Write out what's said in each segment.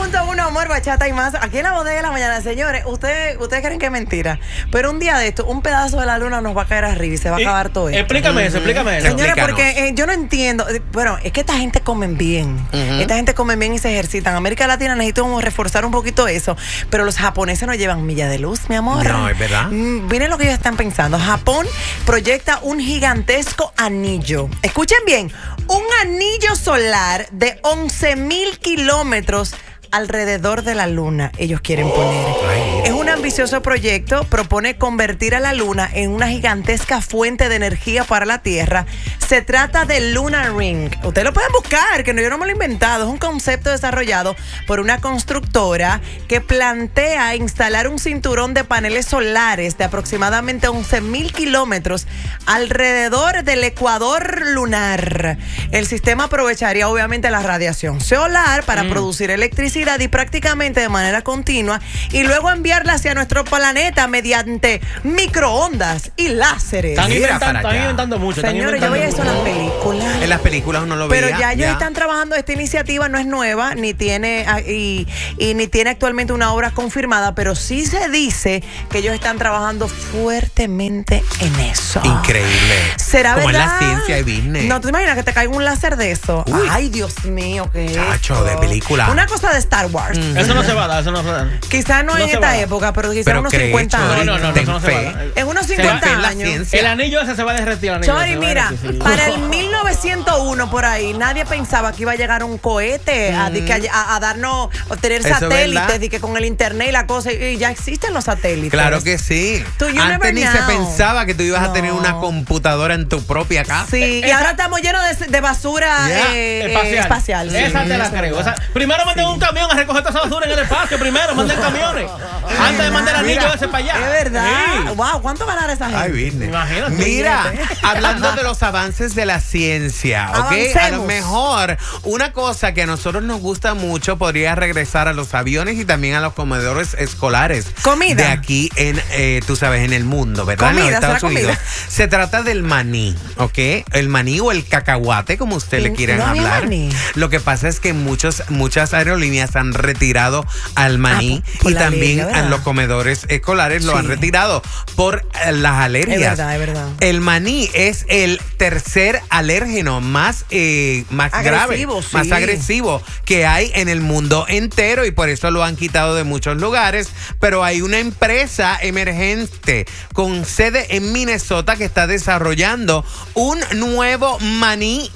99.1 Amor, Bachata y más. Aquí en la bodega de la mañana, señores. Ustedes creen que es mentira. Pero un día de esto, un pedazo de la luna nos va a caer arriba y se va a acabar todo esto. Explícame eso. Señores, porque yo no entiendo. Bueno, es que esta gente come bien. Esta gente come bien y se ejercitan. América Latina necesitamos reforzar un poquito eso. Pero los japoneses nos llevan milla de luz, mi amor. No, es verdad. Miren lo que ellos están pensando. Japón proyecta un gigantesco anillo. Escuchen bien. Un anillo solar de 11,000 kilómetros alrededor de la luna ellos quieren poner. Es un ambicioso proyecto, propone convertir a la luna en una gigantesca fuente de energía para la Tierra. Se trata del Lunar Ring. Ustedes lo pueden buscar, que yo no me lo he inventado. Es un concepto desarrollado por una constructora que plantea instalar un cinturón de paneles solares de aproximadamente 11,000 kilómetros alrededor del ecuador lunar. El sistema aprovecharía obviamente la radiación solar para producir electricidad y prácticamente de manera continua y luego enviarla hacia nuestro planeta mediante microondas y láseres. Están inventando mucho. Señores, yo veía eso en las películas. En las películas uno lo veía. Pero ya ellos están trabajando. Esta iniciativa no es nueva, ni tiene ni tiene actualmente una obra confirmada, pero sí se dice que ellos están trabajando fuertemente en eso. Increíble. ¿Será como verdad? Como en la ciencia y business. No, ¿tú te imaginas que te caiga un láser de eso? Uy. Ay, Dios mío, ¿qué es Chacho, esto? de película. Una cosa de Star Wars. Eso no se va a dar, eso no se va a dar. Quizás no en esta época, pero quizás en unos 50 años. No, eso no se va a dar. En unos 50 años. El anillo ese se va a derretir. Chori, mira, para el 1901 por ahí, nadie pensaba que iba a llegar un cohete a darnos, a tener satélites, y que con el internet y la cosa, y ya existen los satélites. Claro que sí. Antes ni se pensaba que tú ibas a tener una computadora en tu propia casa. Sí, y ahora estamos llenos de basura espacial. Esa te la creo. Primero manden un camión a recoger toda esa basura en el espacio. Primero manden camiones. Antes de mandar el anillo ese para allá. Es verdad. Sí. Wow, ¿cuánto ganará esa gente? Ay, business. Imagínate. Mira, hablando de los avances de la ciencia, ¿ok? Avancemos. A lo mejor una cosa que a nosotros nos gusta mucho podría regresar a los aviones y también a los comedores escolares. Comida. De aquí tú sabes, en el mundo, ¿verdad? Comida, en los Estados Unidos. comida. Se trata del maní, ¿ok? El maní o el cacahuate, como usted le quieran hablar. Maní. Lo que pasa es que muchas aerolíneas han retirado al maní y también a los comedores escolares lo han retirado por las alergias. Es verdad. El maní es el tercer alérgeno más grave, más agresivo que hay en el mundo entero y por eso lo han quitado de muchos lugares. Pero hay una empresa emergente con sede en Minnesota que está desarrollando un nuevo maní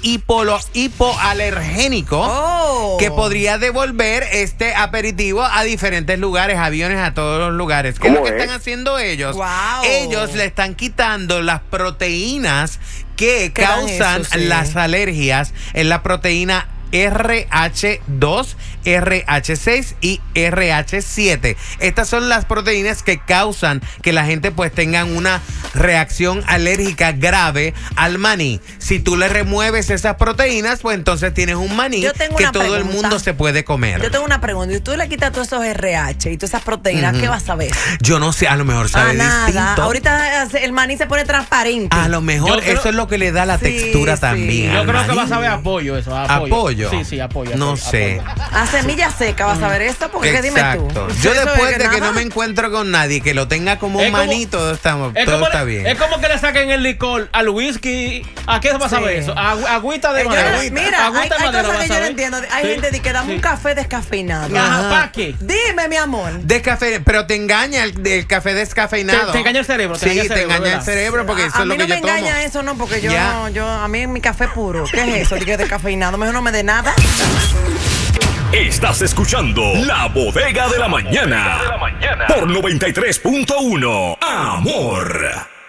hipoalergénico que podría devolver este aperitivo a diferentes lugares, aviones, a todos los lugares. ¿Qué es lo que están haciendo ellos? Wow. Ellos le están quitando las proteínas que causan las alergias en la proteína RH2, RH6 y RH7. Estas son las proteínas que causan que la gente pues tengan una reacción alérgica grave al maní. Si tú le remueves esas proteínas, pues entonces tienes un maní que todo el mundo se puede comer. Yo tengo una pregunta. Si tú le quitas todos esos RH y todas esas proteínas, ¿qué vas a ver? Yo no sé, a lo mejor sabe distinto. Ahorita el maní se pone transparente. A lo mejor eso es lo que le da la textura también. Yo creo que vas a ver apoyo eso. ¿Apoyo? Sí, apoyo. No sé. A semilla seca vas a ver esto, porque dime tú. Yo después de que no me encuentro con nadie que lo tenga como un maní, todo está bien. Es como que le saquen el licor al whisky. ¿A qué vas a ver eso? Agüita de madera. Mira, hay cosas que yo no entiendo. Hay gente que dame un café descafeinado. ¿Para qué? Dime, mi amor. Pero te engaña el café descafeinado. Te engaña el cerebro. Sí, te engaña el cerebro porque eso es lo que yo tomo. A mí no me engaña eso, no, porque a mí mi café puro. ¿Qué es eso? Dije descafeinado. Mejor no me dé nada. Estás escuchando La Bodega de la Mañana por 93.1 Amor.